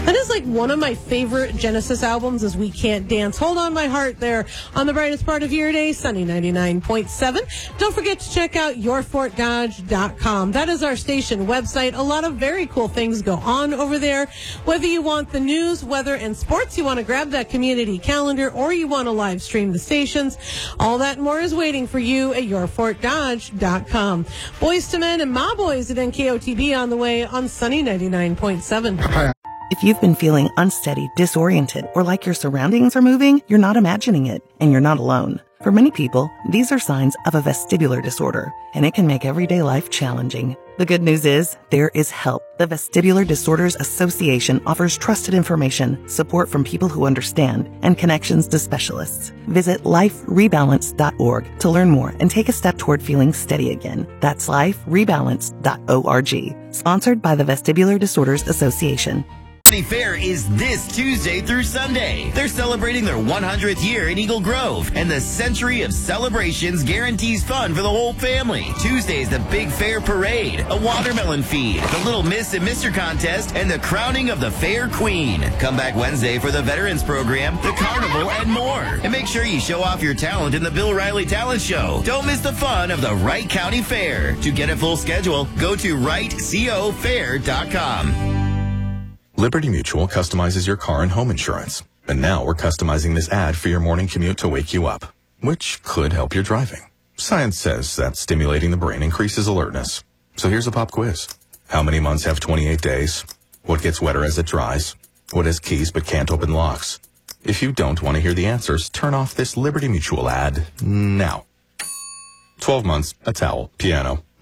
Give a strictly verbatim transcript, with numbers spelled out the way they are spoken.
That is like one of my favorite Genesis albums is We Can't Dance. Hold On My Heart there on the brightest part of your day, Sunny ninety-nine point seven. Don't forget to check out your fort dodge dot com. That is our station website. A lot of very cool things go on over there. Whether you want the news, weather, and sports, you want to grab that community calendar, or you want to live stream the stations, all that and more is waiting for you at your fort dodge dot com. Boys to Men and Ma Boys at N K O T B on the way on Sunny ninety-nine point seven. If you've been feeling unsteady, disoriented, or like your surroundings are moving, you're not imagining it, and you're not alone. For many people, these are signs of a vestibular disorder, and it can make everyday life challenging. The good news is, there is help. The Vestibular Disorders Association offers trusted information, support from people who understand, and connections to specialists. Visit life rebalance dot org to learn more and take a step toward feeling steady again. That's life rebalance dot org. Sponsored by the Vestibular Disorders Association. Fair is this Tuesday through Sunday. They're celebrating their one hundredth year in Eagle Grove, and the century of celebrations guarantees fun for the whole family. Tuesday is the Big Fair Parade, a watermelon feed, the Little Miss and Mister Contest, and the crowning of the Fair Queen. Come back Wednesday for the Veterans Program, the Carnival, and more. And make sure you show off your talent in the Bill Riley Talent Show. Don't miss the fun of the Wright County Fair. To get a full schedule, go to wright co fair dot com. Liberty Mutual customizes your car and home insurance. And now we're customizing this ad for your morning commute to wake you up, which could help your driving. Science says that stimulating the brain increases alertness. So here's a pop quiz. How many months have twenty-eight days? What gets wetter as it dries? What has keys but can't open locks? If you don't want to hear the answers, turn off this Liberty Mutual ad now. twelve months, a towel, piano.